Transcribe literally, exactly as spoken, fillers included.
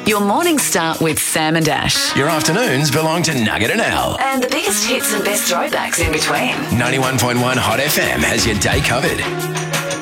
Your mornings start with Sam and Ash. Your afternoons belong to Nugget and Al. And the biggest hits and best throwbacks in between. ninety-one point one Hot F M has your day covered.